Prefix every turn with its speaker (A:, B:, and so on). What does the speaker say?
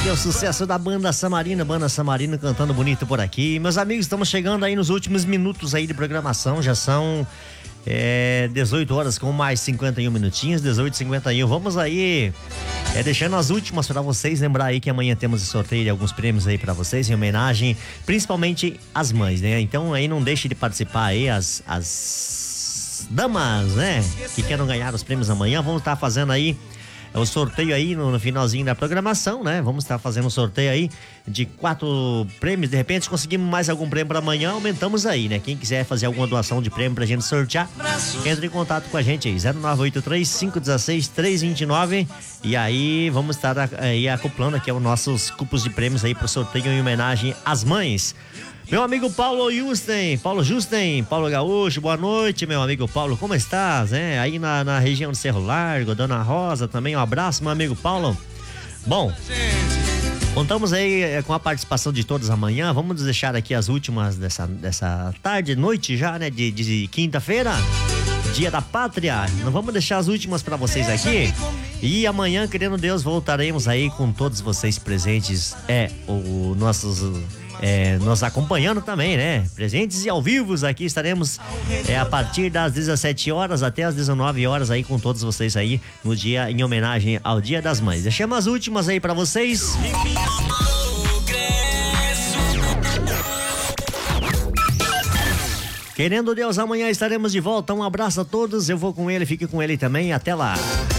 A: é o sucesso da Banda Samarina cantando bonito por aqui. Meus amigos, estamos chegando aí nos últimos minutos aí de programação, já são 18 horas com mais 51 minutinhos, 18h51. Vamos aí deixando as últimas para vocês, lembrar aí que amanhã temos sorteio de alguns prêmios aí para vocês, em homenagem principalmente às mães, né? Então aí não deixe de participar aí, as damas, né, que queiram ganhar os prêmios amanhã. Vamos estar fazendo aí o sorteio aí no finalzinho da programação, né? Vamos estar fazendo um sorteio aí de 4 prêmios. De repente, se conseguimos mais algum prêmio para amanhã, aumentamos aí, né? Quem quiser fazer alguma doação de prêmio pra gente sortear, entre em contato com a gente aí, 0983-516-329. E aí, vamos estar aí acoplando aqui os nossos cupos de prêmios aí pro sorteio em homenagem às mães. Meu amigo Paulo Justen, Paulo Gaúcho, boa noite, meu amigo Paulo, como estás? Aí na região do Cerro Largo, Dona Rosa também, um abraço, meu amigo Paulo. Bom, contamos aí com a participação de todos amanhã. Vamos deixar aqui as últimas dessa tarde, noite já, né, de quinta-feira, Dia da Pátria. Não vamos deixar as últimas para vocês aqui. E amanhã, querendo Deus, voltaremos aí com todos vocês presentes, nos acompanhando também, né? Presentes e ao vivos aqui estaremos a partir das 17 horas até as 19 horas aí com todos vocês aí no dia em homenagem ao Dia das Mães. Deixamos as últimas aí pra vocês. Querendo Deus, amanhã estaremos de volta. Um abraço a todos. Eu vou com ele, fique com ele também. Até lá.